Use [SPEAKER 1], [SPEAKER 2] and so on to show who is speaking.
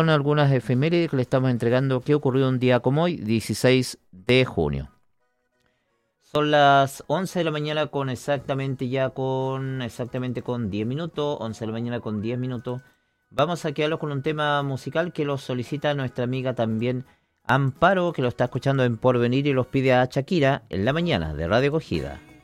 [SPEAKER 1] son algunas efemérides que le estamos entregando que ocurrió un día como hoy, 16 de junio. Son las 11 de la mañana con exactamente con 10 minutos, 11 de la mañana con 10 minutos. Vamos a quedarnos con un tema musical que lo solicita nuestra amiga también Amparo, que lo está escuchando en Porvenir y los pide a Shakira en la mañana de Radio Acogida.